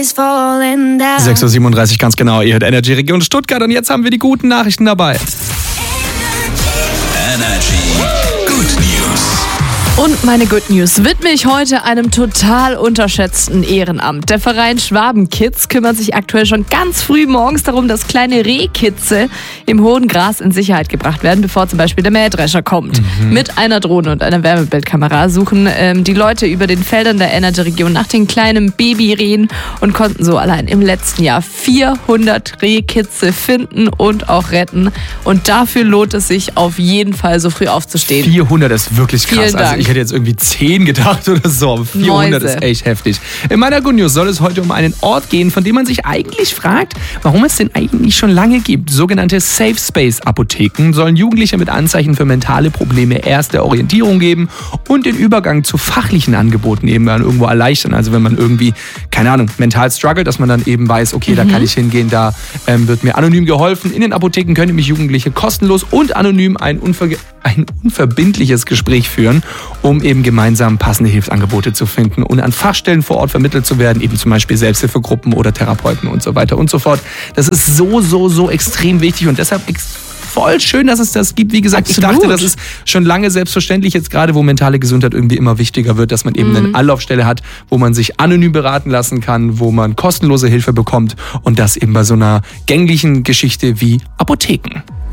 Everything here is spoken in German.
is falling down. 6.37 Uhr, ganz genau. Ihr hört Energy Region Stuttgart und jetzt haben wir die guten Nachrichten dabei. Energy Good News. Und meine Good News widme ich heute einem total unterschätzten Ehrenamt. Der Verein Schwabenkids kümmert sich aktuell schon ganz früh morgens darum, dass kleine Rehkitze im hohen Gras in Sicherheit gebracht werden, bevor zum Beispiel der Mähdrescher kommt. Mit einer Drohne und einer Wärmebildkamera suchen die Leute über den Feldern der Energy-Region nach den kleinen Babyrehen und konnten so allein im letzten Jahr 400 Rehkitze finden und auch retten. Und dafür lohnt es sich auf jeden Fall, so früh aufzustehen. 400 ist wirklich krass. Vielen Dank. Also ich hätte jetzt irgendwie 10 gedacht oder so, aber 400 Mäuse. ist echt heftig. In meiner Good News soll es heute um einen Ort gehen, von dem man sich eigentlich fragt, warum es den eigentlich schon lange gibt. Sogenannte Safe Space Apotheken sollen Jugendliche mit Anzeichen für mentale Probleme erste Orientierung geben und den Übergang zu fachlichen Angeboten eben dann irgendwo erleichtern. Also wenn man irgendwie, keine Ahnung, mental struggelt, dass man dann eben weiß, okay, da kann ich hingehen, da wird mir anonym geholfen. In den Apotheken können nämlich Jugendliche kostenlos und anonym ein unverbindliches Gespräch führen, um eben gemeinsam passende Hilfsangebote zu finden und an Fachstellen vor Ort vermittelt zu werden, eben zum Beispiel Selbsthilfegruppen oder Therapeuten und so weiter und so fort. Das ist so extrem wichtig und deshalb voll schön, dass es das gibt. Wie gesagt, Absolut. Ich dachte, das ist schon lange selbstverständlich, jetzt gerade wo mentale Gesundheit irgendwie immer wichtiger wird, dass man eben eine Anlaufstelle hat, wo man sich anonym beraten lassen kann, wo man kostenlose Hilfe bekommt und das eben bei so einer gänglichen Geschichte wie Apotheken.